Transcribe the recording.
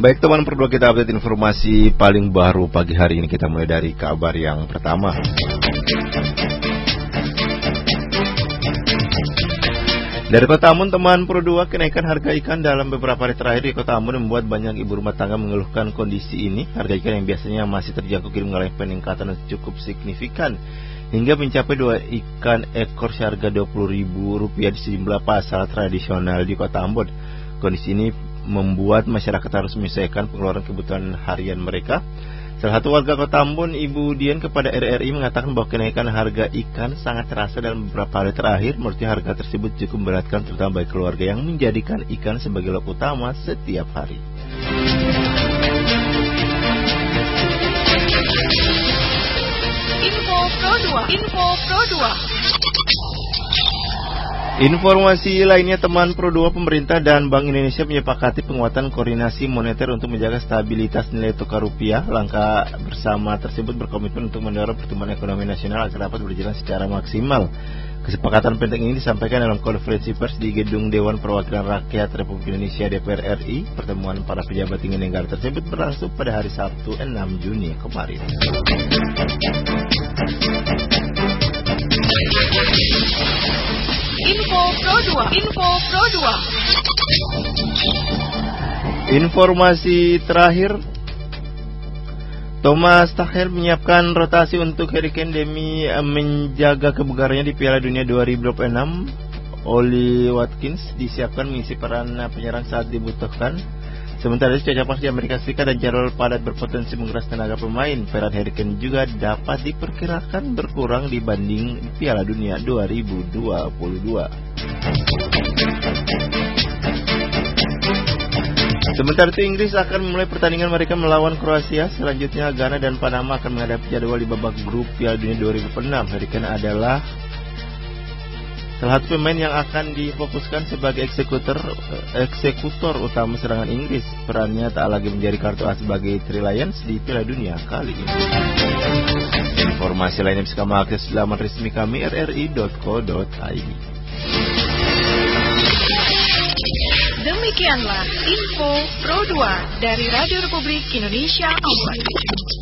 Baik teman, perlu kita update informasi paling baru pagi hari ini. Kita mulai dari kabar yang pertama. Dari Kota Ambon, teman Pro 2, kenaikan harga ikan dalam beberapa hari terakhir di Kota Ambon membuat banyak ibu rumah tangga mengeluhkan kondisi ini. Harga ikan yang biasanya masih terjangkau kini mengalami peningkatan yang cukup signifikan, hingga mencapai 2 ikan ekor seharga Rp20.000 di sejumlah pasar tradisional di Kota Ambon. Kondisi ini membuat masyarakat harus menyesuaikan pengeluaran kebutuhan harian mereka. Salah satu warga Kota Ambon, Ibu Dian, kepada RRI mengatakan bahwa kenaikan harga ikan sangat terasa dalam beberapa hari terakhir. Menurutnya harga tersebut cukup memberatkan terutama bagi keluarga yang menjadikan ikan sebagai lauk utama setiap hari. Info Pro 2. Informasi lainnya, teman Pro 2, pemerintah dan Bank Indonesia menyepakati penguatan koordinasi moneter untuk menjaga stabilitas nilai tukar rupiah. Langkah bersama tersebut berkomitmen untuk mendorong pertumbuhan ekonomi nasional agar dapat berjalan secara maksimal. Kesepakatan penting ini disampaikan dalam konferensi pers di Gedung Dewan Perwakilan Rakyat Republik Indonesia DPR RI. Pertemuan para pejabat tinggi negara tersebut berlangsung pada hari Sabtu 6 Juni kemarin. Info Pro 2. Informasi terakhir, Thomas Tuchel menyiapkan rotasi untuk Harry Kane demi menjaga kebugarannya di Piala Dunia 2026. Oli Watkins disiapkan mengisi peran penyerang saat dibutuhkan. Sementara itu, cuaca panas di Amerika Serikat dan jadwal padat berpotensi menguras tenaga pemain. Peran Harry Kane juga dapat diperkirakan berkurang dibanding Piala Dunia 2022. Sementara itu, Inggris akan memulai pertandingan mereka melawan Kroasia. Selanjutnya, Ghana dan Panama akan menghadapi jadwal di babak grup Piala Dunia 2006. Harry Kane adalah salah satu pemain yang akan difokuskan sebagai eksekutor utama serangan Inggris. Perannya tak lagi menjadi kartu as sebagai Three Lions di Piala Dunia kali ini. Informasi lainnya bisa kamu akses di laman resmi kami rri.co.id. Demikianlah Info Pro 2 dari Radio Republik Indonesia Ambon.